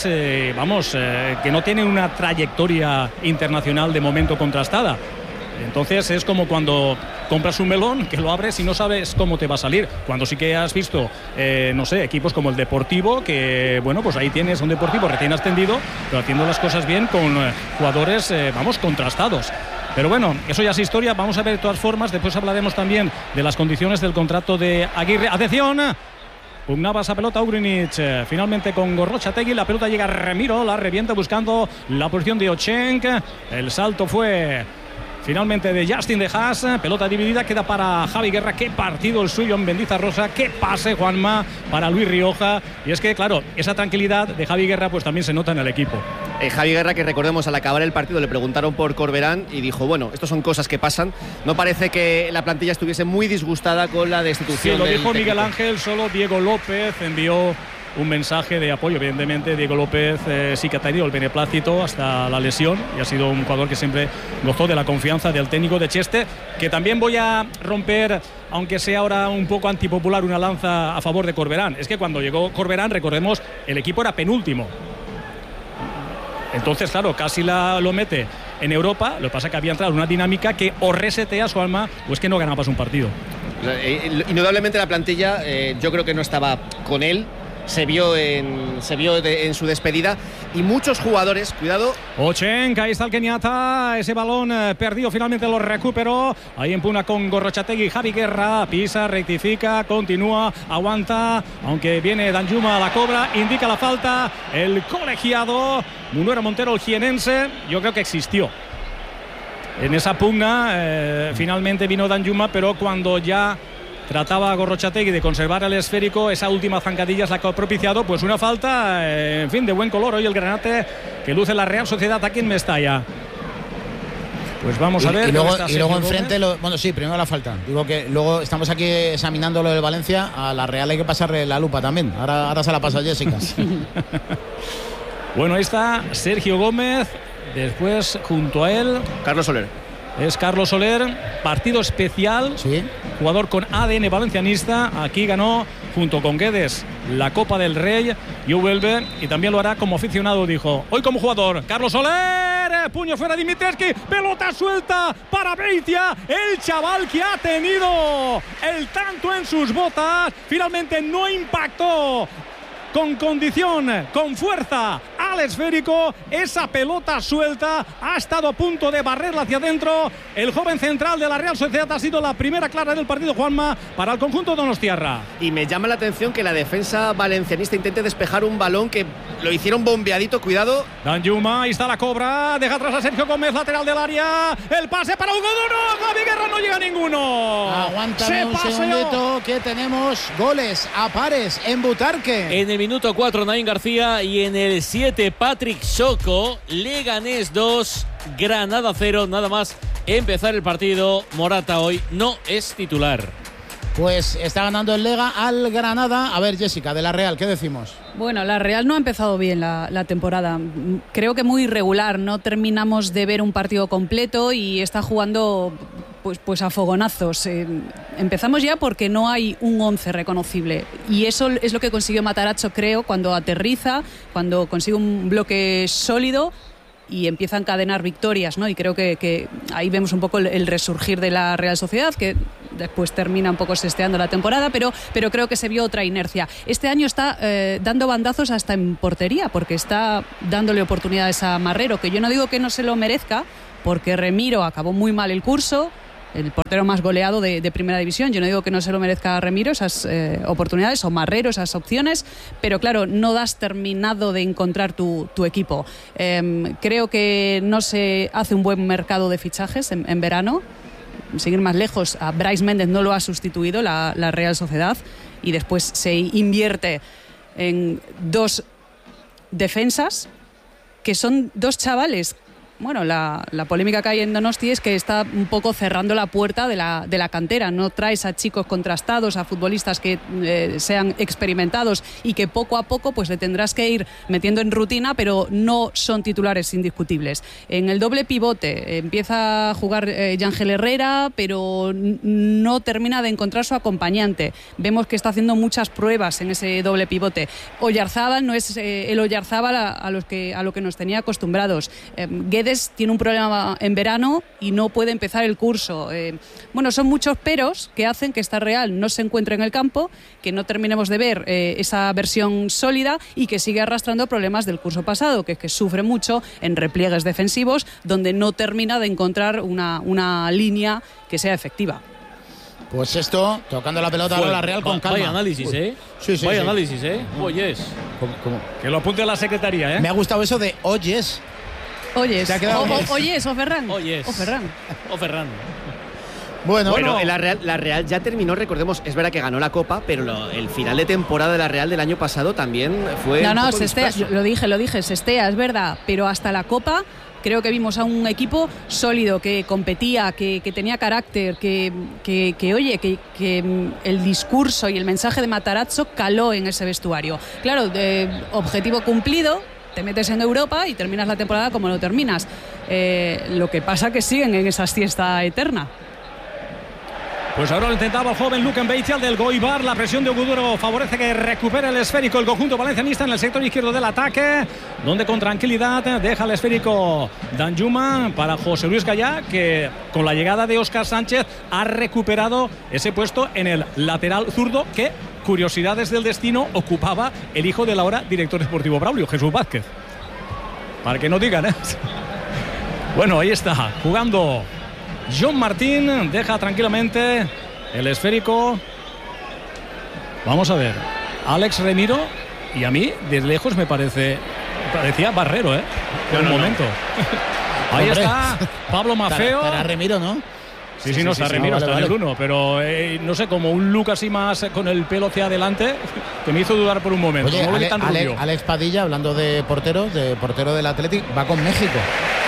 que no tienen una trayectoria internacional de momento contrastada. Entonces es como cuando compras un melón, que lo abres y no sabes cómo te va a salir. Cuando sí que has visto, no sé, equipos como el Deportivo, que, bueno, pues ahí tienes un Deportivo recién ascendido, pero haciendo las cosas bien con jugadores, contrastados. Pero bueno, eso ya es historia. Vamos a ver de todas formas. Después hablaremos también de las condiciones del contrato de Aguirre. ¡Atención! Pugnaba esa pelota Ugrinic. Finalmente con Gorrochategui. La pelota llega a Ramiro. La revienta buscando la posición de Ocheng. El salto fue finalmente de Justin de Haas, pelota dividida, queda para Javi Guerra. Qué partido el suyo en Mendizarrosa, qué pase, Juanma, para Luis Rioja. Y es que, claro, esa tranquilidad de Javi Guerra pues también se nota en el equipo. Javi Guerra, que recordemos, al acabar el partido le preguntaron por Corberán y dijo, bueno, estas son cosas que pasan. No parece que la plantilla estuviese muy disgustada con la destitución. Sí, lo dijo técnico. Miguel Ángel, solo Diego López envió un mensaje de apoyo. Evidentemente Diego López sí que ha tenido el beneplácito hasta la lesión y ha sido un jugador que siempre gozó de la confianza del técnico de Cheste, que también voy a romper, aunque sea ahora un poco antipopular, una lanza a favor de Corberán. Es que cuando llegó Corberán, recordemos, el equipo era penúltimo. Entonces, claro, casi lo mete en Europa. Lo que pasa es que había entrado en una dinámica que o resetea su alma o es que no ganabas un partido. Indudablemente la plantilla, yo creo que no estaba con él. Se vio en su despedida y muchos jugadores, cuidado. Ochenka, ahí está el keniata, ese balón perdido, finalmente lo recuperó. Ahí empuna con Gorrochategui, Javi Guerra, pisa, rectifica, continúa, aguanta, aunque viene Danjuma a la cobra, indica la falta, el colegiado Munuera Montero, el jienense. Yo creo que existió en esa pugna, finalmente vino Danjuma, pero cuando ya trataba a Gorrochategui de conservar el esférico, esa última zancadilla es la que ha propiciado pues una falta, en fin, de buen color hoy el granate que luce la Real Sociedad aquí en Mestalla. Pues vamos a ver. Y luego enfrente, bueno, sí, primero la falta. Digo que luego estamos aquí examinando lo del Valencia. A la Real hay que pasarle la lupa también. Ahora se la pasa Jessica. Bueno, ahí está Sergio Gómez. Después, junto a él, Carlos Soler. Es Carlos Soler, partido especial, sí. Jugador con ADN valencianista. Aquí ganó junto con Guedes la Copa del Rey. Y vuelve y también lo hará como aficionado, dijo. Hoy como jugador, Carlos Soler, puño fuera Dimitrescu, pelota suelta para Beitia, el chaval que ha tenido el tanto en sus botas, finalmente no impactó con condición, con fuerza al esférico. Esa pelota suelta ha estado a punto de barrerla hacia adentro. El joven central de la Real Sociedad ha sido la primera clara del partido, Juanma, para el conjunto donostiarra. Y me llama la atención que la defensa valencianista intente despejar un balón que lo hicieron bombeadito, cuidado. Danjuma, ahí está la cobra, deja atrás a Sergio Gómez, lateral del área, el pase para Hugo Duro, Javi Guerra, no llega ninguno. Aguántame un segundito que tenemos goles a pares en Butarque. En el minuto 4 Naín García y en el 7 Patrick Choco. Leganés 2, Granada 0. Nada más empezar el partido, Morata hoy no es titular. Pues está ganando el Lega al Granada. A ver, Jessica, de la Real, ¿qué decimos? Bueno, la Real no ha empezado bien la temporada. Creo que muy irregular. No terminamos de ver un partido completo y está jugando pues a fogonazos. Empezamos ya porque no hay un 11 reconocible. Y eso es lo que consiguió Matarazzo, creo, cuando aterriza, cuando consigue un bloque sólido y empieza a encadenar victorias, ¿no? Y creo que ahí vemos un poco el resurgir de la Real Sociedad, que después termina un poco sesteando la temporada, pero creo que se vio otra inercia. Este año está dando bandazos hasta en portería, porque está dándole oportunidades a Marrero, que yo no digo que no se lo merezca, porque Remiro acabó muy mal el curso, el portero más goleado de Primera División. Yo no digo que no se lo merezca Remiro esas oportunidades, o Marrero esas opciones, pero claro, no das terminado de encontrar tu equipo. Creo que no se hace un buen mercado de fichajes en verano. Seguir más lejos, a Brais Méndez no lo ha sustituido la Real Sociedad, y después se invierte en dos defensas que son dos chavales. Bueno, la polémica que hay en Donosti es que está un poco cerrando la puerta de la cantera. No traes a chicos contrastados, a futbolistas que sean experimentados y que poco a poco pues le tendrás que ir metiendo en rutina, pero no son titulares indiscutibles. En el doble pivote empieza a jugar Yángel Herrera, pero no termina de encontrar su acompañante. Vemos que está haciendo muchas pruebas en ese doble pivote. Oyarzábal no es el Oyarzábal a lo que nos tenía acostumbrados. Guedes tiene un problema en verano y no puede empezar el curso. Bueno, son muchos peros que hacen que esta Real no se encuentre en el campo, que no terminemos de ver esa versión sólida y que sigue arrastrando problemas del curso pasado, que es que sufre mucho en repliegues defensivos, donde no termina de encontrar una línea que sea efectiva. Pues esto, tocando la pelota ahora la Real con calma. Vaya análisis, ¿eh? Sí, vaya análisis, ¿eh? Oyes. Que lo apunte a la secretaría, ¿eh? Me ha gustado eso de oyes. Oyes. ¿Te ha quedado Oyes o Ferran. Oyes. O Ferran. O Ferran. Bueno, la Real ya terminó, recordemos, es verdad que ganó la Copa, pero el final de temporada de la Real del año pasado también fue. No, Sestea, lo dije, Sestea, es verdad, pero hasta la Copa creo que vimos a un equipo sólido, que competía, que tenía carácter, que el discurso y el mensaje de Matarazzo caló en ese vestuario. Claro, objetivo cumplido. Te metes en Europa y terminas la temporada como lo terminas. Lo que pasa que siguen en esa siesta eterna. Pues ahora lo intentaba el joven Luken Beitia del Goibar. La presión de Oguduro favorece que recupere el esférico el conjunto valencianista en el sector izquierdo del ataque, donde con tranquilidad deja el esférico Danjuma para José Luis Gallá, que con la llegada de Óscar Sánchez ha recuperado ese puesto en el lateral zurdo que, curiosidades del destino, ocupaba el hijo del ahora director deportivo Braulio, Jesús Vázquez. Para que no digan, ¿eh? Bueno, ahí está, jugando John Martín, deja tranquilamente el esférico. Vamos a ver, Alex Remiro, y a mí desde lejos me parecía Barrero, en un momento. Ahí está Pablo Maffeo. Para Remiro, ¿no? Sí, no está Remiro, está en el 1, pero no sé, como un look así más con el pelo hacia adelante que me hizo dudar por un momento. Oye, Alex Padilla, hablando de portero del Athletic, va con México.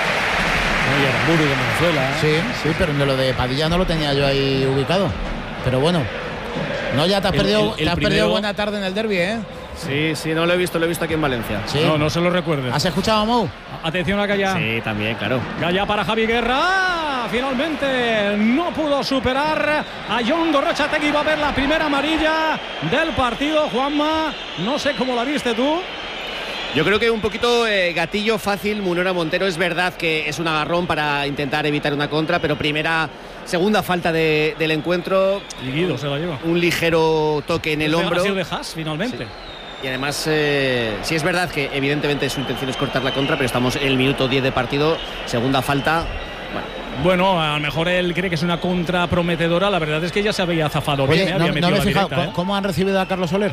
Y Aramburu de Venezuela. Sí, pero lo de Padilla no lo tenía yo ahí ubicado. Pero bueno, no, ya te has perdido buena tarde en el derbi, ¿eh? Sí, no lo he visto aquí en Valencia. ¿Sí? No se lo recuerdes. ¿Has escuchado a Mou? Atención a Gallá. Sí, también, claro. Gallá para Javi Guerra. Finalmente no pudo superar a Jon Gorrotxategi. Va a ver la primera amarilla del partido. Juanma, no sé cómo la viste tú. Yo creo que un poquito gatillo fácil Munera Montero. Es verdad que es un agarrón para intentar evitar una contra, pero segunda falta del encuentro. Y Guido se la lleva. Un ligero toque en el hombro. Ha sido de Haas, finalmente. Sí. Y además, sí es verdad que evidentemente su intención es cortar la contra, pero estamos en el minuto 10 de partido, segunda falta. Bueno, a lo mejor él cree que es una contra prometedora. La verdad es que ya se había zafado. Oye, bien, no me he fijado, ¿cómo han recibido a Carlos Soler?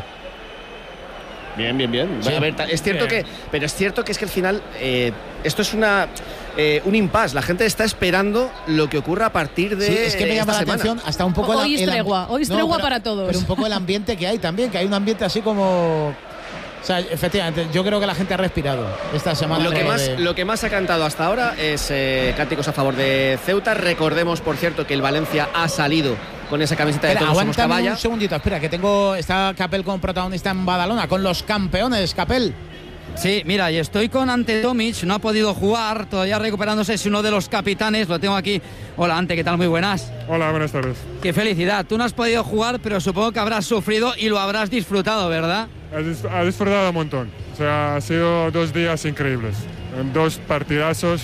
Bien. Sí. A ver, es cierto pero es cierto que es que al final esto es un impasse. La gente está esperando lo que ocurra a partir de. Sí, es que me llama la atención hasta un poco hoy es tregua para todos. Pero un poco el ambiente que hay también, que hay un ambiente así como. O sea, efectivamente, yo creo que la gente ha respirado esta semana. Lo que más ha cantado hasta ahora es cánticos a favor de Ceuta. Recordemos, por cierto, que el Valencia ha salido con esa camiseta de Todos Somos Caballa. Un segundito, espera, que está Capel como protagonista en Badalona, con los campeones, Capel. Sí, mira, y estoy con Ante Tomic, no ha podido jugar, todavía recuperándose, es uno de los capitanes, lo tengo aquí. Hola, Ante, ¿qué tal? Muy buenas. Hola, buenas tardes. Qué felicidad, tú no has podido jugar, pero supongo que habrás sufrido y lo habrás disfrutado, ¿verdad? Ha disfrutado un montón, o sea, ha sido 2 días increíbles, 2 partidazos.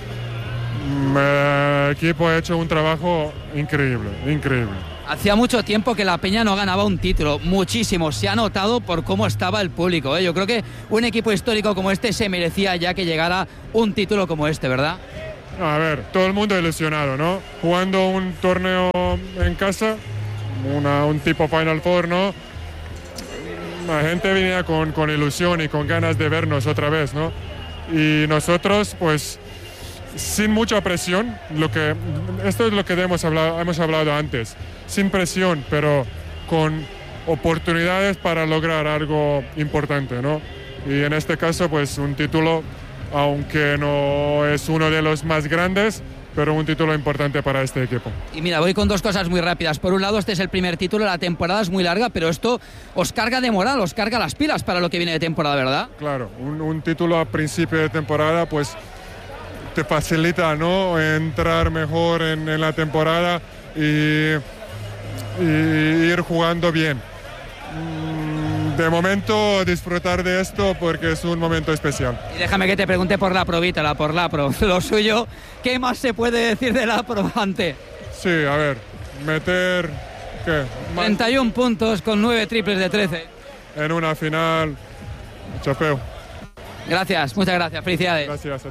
El equipo ha hecho un trabajo increíble. Hacía mucho tiempo que la Peña no ganaba un título, muchísimo. Se ha notado por cómo estaba el público, ¿eh? Yo creo que un equipo histórico como este se merecía ya que llegara un título como este, ¿verdad? A ver, todo el mundo ilusionado, ¿no? Jugando un torneo en casa, un tipo Final Four, ¿no? La gente venía con ilusión y con ganas de vernos otra vez, ¿no? Y nosotros, pues, sin mucha presión, esto es lo que hemos hablado antes, sin presión, pero con oportunidades para lograr algo importante, ¿no? Y en este caso, pues un título, aunque no es uno de los más grandes, pero un título importante para este equipo. Y mira, voy con 2 cosas muy rápidas. Por un lado, este es el primer título, la temporada es muy larga, pero esto os carga de moral, os carga las pilas para lo que viene de temporada, ¿verdad? Claro, un título a principio de temporada, pues te facilita, ¿no?, entrar mejor en la temporada y ir jugando bien. De momento disfrutar de esto porque es un momento especial. Y déjame que te pregunte por la provita, por la pro. Lo suyo, ¿qué más se puede decir de la pro, Ante? Sí, a ver, meter... ¿qué? 31 puntos con 9 triples de 13. En una final, chapeo. Gracias, muchas gracias, felicidades. Gracias a ti.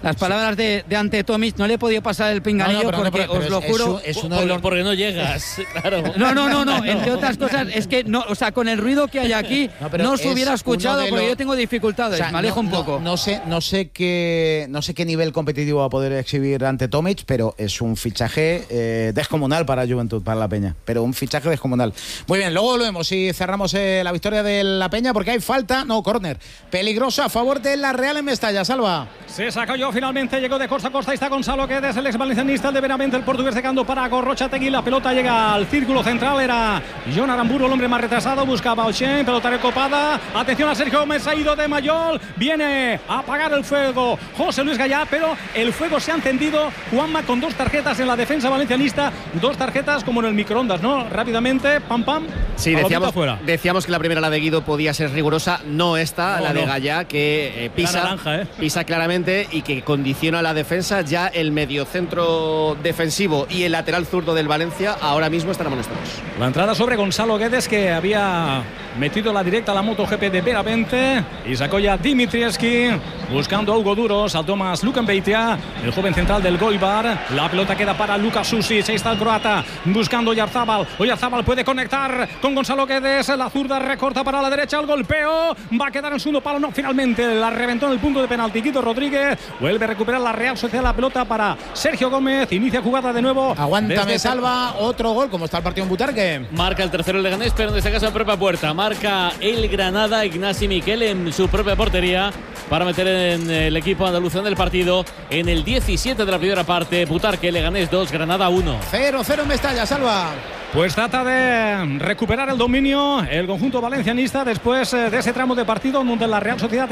Las palabras de Ante Tomic, no le he podido pasar el pinganillo porque os lo juro. Es uno de los... Porque no llegas, claro. No. Entre otras cosas, es que no, o sea, con el ruido que hay aquí, no se hubiera escuchado porque yo tengo dificultades. O sea, me alejo un poco. No sé qué nivel competitivo va a poder exhibir Ante Tomic, pero es un fichaje descomunal para Juventud, para la Peña. Pero un fichaje descomunal. Muy bien, luego lo vemos y cerramos la victoria de la Peña porque hay falta, córner peligrosa a favor de la Real en Mestalla. Salva. Se sacó yo finalmente, llegó de costa a costa. Está Gonzalo Guedes, el ex valencianista, el de Benavente, el portugués secando para Gorrochategui. La pelota llega al círculo central. Era Jon Aramburu, el hombre más retrasado. Buscaba a Ochen, pelota recopada. Atención a Sergio Gómez, ha ido de Mayol. Viene a apagar el fuego José Luis Gallá, pero el fuego se ha encendido, Juanma, con 2 tarjetas en la defensa valencianista. 2 tarjetas como en el microondas, ¿no? Rápidamente, pam. Sí, decíamos que la primera, la de Guido, podía ser rigurosa. No esta, la de Gallá, que pisa claramente y que condiciona la defensa. Ya el mediocentro defensivo y el lateral zurdo del Valencia ahora mismo están amonestados. La entrada sobre Gonzalo Guedes, que había metido la directa a la MotoGP de Benavente, y sacó ya Dimitrieski buscando a Hugo Duros, a Tomás Lukenbeitia, el joven central del Goibar. La pelota queda para Luka Susic. Ahí está el croata buscando Oyarzábal. Oyarzábal puede conectar con Gonzalo Guedes. La zurda recorta para la derecha, el golpeo va a quedar en segundo palo. No, finalmente la reventó en el punto de penalti Guido Rodríguez. Vuelve a recuperar la Real Sociedad la pelota para Sergio Gómez. Inicia jugada de nuevo. Aguántame, Salva. Otro gol. ¿Cómo está el partido en Butarque? Marca el tercero el Leganés, pero en este caso en propia puerta. Marca el Granada, Ignasi Miquel en su propia portería para meter en el equipo andaluz en el partido en el 17 de la primera parte. Butarque, Leganés 2, Granada 1. 0-0 en Mestalla, Salva. Pues trata de recuperar el dominio el conjunto valencianista después de ese tramo de partido donde la Real Sociedad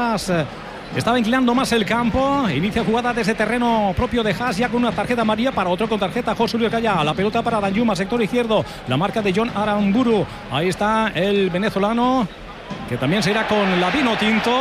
estaba inclinando más el campo. Inicia jugada desde terreno propio de Haas, ya con una tarjeta amarilla para otro con tarjeta José Luis Gallá. La pelota para Danjuma, sector izquierdo. La marca de Jon Aramburu. Ahí está el venezolano, que también se irá con la vino tinto.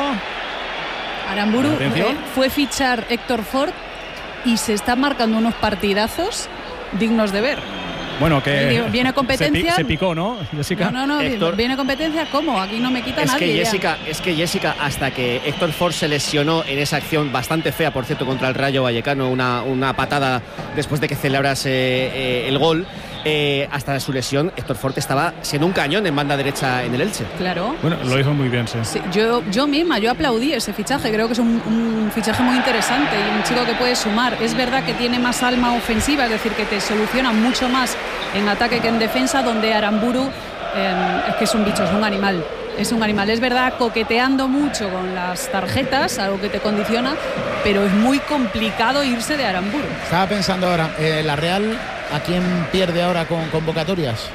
Aramburu fue fichar Héctor Ford y se están marcando unos partidazos dignos de ver. Bueno, que viene competencia. Se picó, ¿no, Jessica? No, Héctor, viene competencia. ¿Cómo? Aquí no me quita nadie. Es que Jessica, hasta que Héctor Ford se lesionó en esa acción bastante fea, por cierto, contra el Rayo Vallecano, una patada después de que celebrase el gol. Hasta su lesión, Héctor Ford estaba siendo un cañón en banda derecha en el Elche. Claro. Bueno, lo hizo muy bien, sí. Yo misma aplaudí ese fichaje. Creo que es un fichaje muy interesante y un chico que puede sumar. Es verdad que tiene más alma ofensiva, es decir, que te soluciona mucho más en ataque que en defensa, donde Aramburu es que es un bicho, es un animal. Es un animal, es verdad, coqueteando mucho con las tarjetas, algo que te condiciona, pero es muy complicado irse de Aramburu. Estaba pensando ahora, la Real, ¿a quién pierde ahora con convocatorias?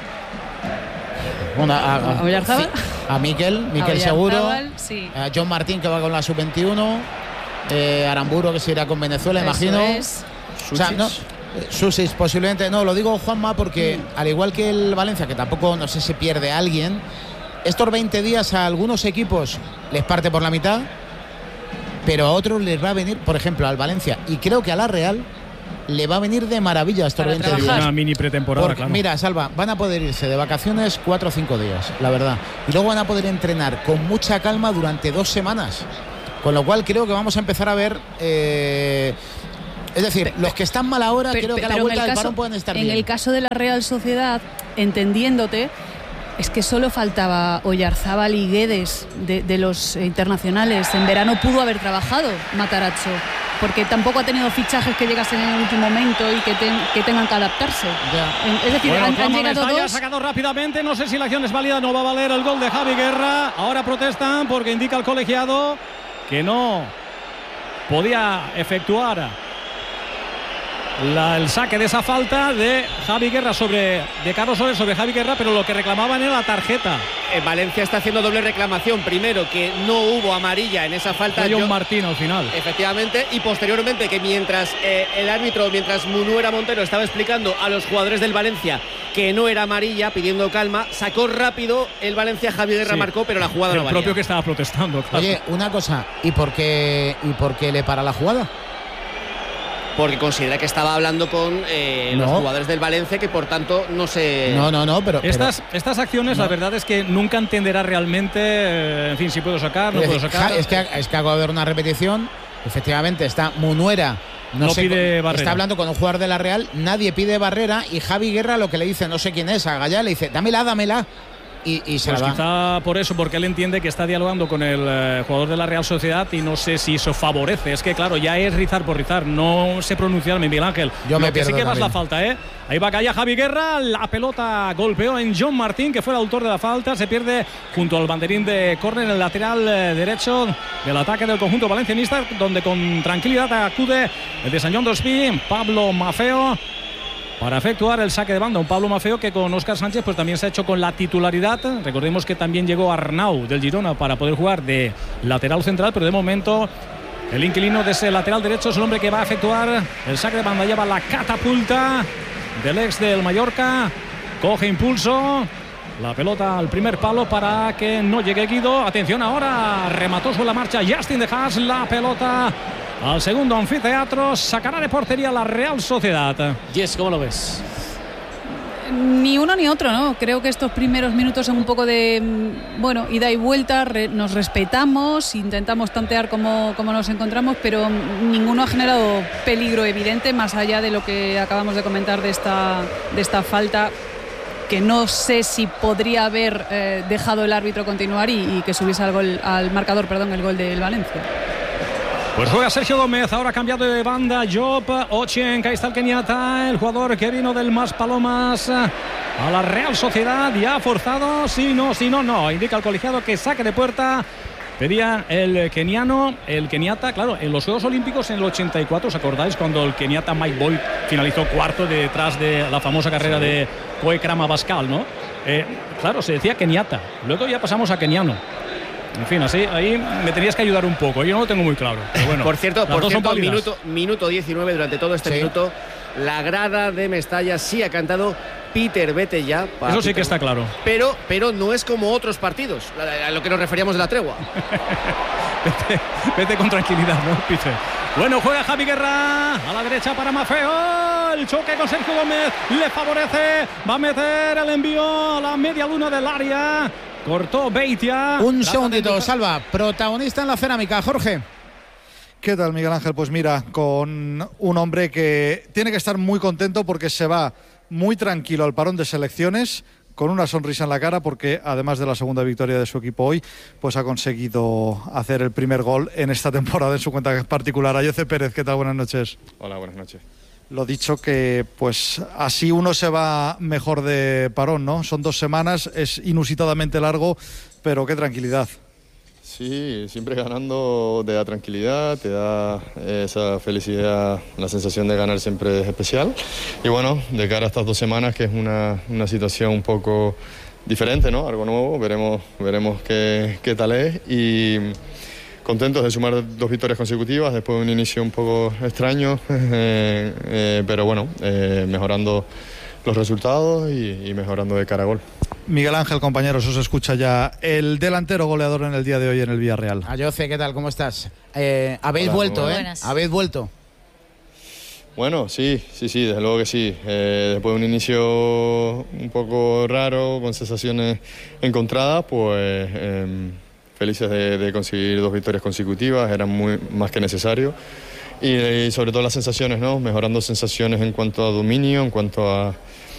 Bueno, a Miquel seguro, sí. A John Martín, que va con la sub-21, Aramburu, que se irá con Venezuela, imagino. O sea, no, Susic posiblemente, no, lo digo, Juanma, porque al igual que el Valencia, que tampoco, no sé si pierde a alguien, estos 20 días a algunos equipos les parte por la mitad, pero a otros les va a venir, por ejemplo, al Valencia, y creo que a la Real le va a venir de maravilla estos 20 días. Una mini pretemporada, porque, claro. Mira, Salva, van a poder irse de vacaciones 4 o 5 días, la verdad. Y luego van a poder entrenar con mucha calma durante 2 semanas. Con lo cual creo que vamos a empezar a ver... es decir, los que están mal ahora, creo que a la vuelta del parón pueden estar bien. En el caso de la Real Sociedad, entendiéndote, es que solo faltaba Oyarzábal y Guedes de los internacionales. En verano pudo haber trabajado Matarazzo, porque tampoco ha tenido fichajes que llegasen en el último momento y que tengan que adaptarse. Ya. Es decir, bueno, han llegado dos. Ha sacado rápidamente, no sé si la acción es válida, no va a valer el gol de Javi Guerra. Ahora protestan porque indica el colegiado que no podía efectuar el saque de esa falta de Javi Guerra de Carlos Soler sobre Javi Guerra, pero lo que reclamaban era la tarjeta. Valencia está haciendo doble reclamación. Primero, que no hubo amarilla en esa falta. John Martín al final. Efectivamente, y posteriormente que mientras el árbitro, mientras Munuera Montero estaba explicando a los jugadores del Valencia que no era amarilla, pidiendo calma, sacó rápido el Valencia, Javi Guerra marcó, pero la jugada no valía. El propio que estaba protestando. Claro. Oye, una cosa, ¿y por qué le para la jugada? Porque considera que estaba hablando con los jugadores del Valencia, que por tanto no se... No, pero... Estas acciones, la verdad es que nunca entenderá realmente, en fin, si puedo sacar, no puedo sacar. Es que acaba de haber una repetición Efectivamente, está Munuera. No pide Barrera. Está hablando con un jugador de la Real, nadie pide Barrera y Javi Guerra lo que le dice, no sé quién es, a Gallá le dice, dámela. Y se pues la da. Quizá por eso, porque él entiende que está dialogando con el jugador de la Real Sociedad y no sé si eso favorece. Es que claro, ya es rizar por rizar, no sé pronunciarme, Miguel Ángel. Yo me pierdo sí que también. más la falta, ¿eh? Ahí va Gallá, Javi Guerra, la pelota golpeó en John Martín, que fue el autor de la falta, se pierde junto al banderín de córner en el lateral derecho del ataque del conjunto valencianista, donde con tranquilidad acude el de Sant Joan d'Espí, Pablo Maffeo, para efectuar el saque de banda. Un Pablo Maffeo que con Óscar Sánchez pues también se ha hecho con la titularidad. Recordemos que también llegó Arnau del Girona para poder jugar de lateral central, pero de momento el inquilino de ese lateral derecho es el hombre que va a efectuar el saque de banda. Lleva la catapulta del ex del Mallorca, coge impulso, la pelota al primer palo para que no llegue Guido. Atención ahora, remató sobre la marcha Justin de Haas, la pelota al segundo anfiteatro, sacará de portería la Real Sociedad. Jess, ¿cómo lo ves? Ni uno ni otro, ¿no? Creo que estos primeros minutos son un poco de, bueno, ida y vuelta, nos respetamos, intentamos tantear cómo nos encontramos, pero ninguno ha generado peligro evidente, más allá de lo que acabamos de comentar de esta falta, que no sé si podría haber dejado el árbitro continuar y que subiese al marcador, el gol del Valencia. Pues juega Sergio Gómez, ahora cambiado de banda, Job Ochieng, ahí está el keniata, el jugador que vino del Maspalomas a la Real Sociedad, ya ha forzado, si no, indica el colegiado que saque de puerta. Pedía el keniata, claro, en los Juegos Olímpicos en el 84, ¿os acordáis? Cuando el keniata Mike Boyd finalizó cuarto detrás de la famosa carrera de Koe Krama-Bascal, ¿no? Claro, se decía keniata, luego ya pasamos a keniano. En fin, así, ahí me tenías que ayudar un poco. Yo no lo tengo muy claro. Pero bueno, por cierto, minuto 19, durante todo este minuto, la grada de Mestalla sí ha cantado Peter, vete ya. Eso sí que está claro. Pero no es como otros partidos, a lo que nos referíamos de la tregua. vete con tranquilidad, ¿no, Peter? Bueno, juega Javi Guerra a la derecha para Maffeo. El choque con Sergio Gómez le favorece. Va a meter el envío a la media luna del área. Cortó Beitia. Un segundito, Salva, protagonista en la cerámica, Jorge. ¿Qué tal, Miguel Ángel? Pues mira, con un hombre que tiene que estar muy contento porque se va muy tranquilo al parón de selecciones, con una sonrisa en la cara, porque además de la segunda victoria de su equipo hoy, pues ha conseguido hacer el primer gol en esta temporada en su cuenta particular. Ayoce Pérez, ¿qué tal? Buenas noches. Hola, buenas noches. Lo dicho, que pues así uno se va mejor de parón, ¿no? Son 2 semanas, es inusitadamente largo, pero qué tranquilidad. Sí, siempre ganando te da tranquilidad, te da esa felicidad, la sensación de ganar siempre es especial. Y bueno, de cara a estas 2 semanas, que es una situación un poco diferente, ¿no? Algo nuevo, veremos qué tal es. Y contentos de sumar 2 victorias consecutivas después de un inicio un poco extraño, pero bueno, mejorando los resultados y mejorando de cara a gol. Miguel Ángel, compañeros, os escucha ya el delantero goleador en el día de hoy en el Villarreal. Ayoce, ¿qué tal? ¿Cómo estás? Habéis Hola, vuelto, ¿eh? Habéis vuelto. Bueno, sí, desde luego que sí. Después de un inicio un poco raro, con sensaciones encontradas, pues felices de conseguir 2 victorias consecutivas, eran más que necesario. Y sobre todo las sensaciones, ¿no? Mejorando sensaciones en cuanto a dominio, en cuanto a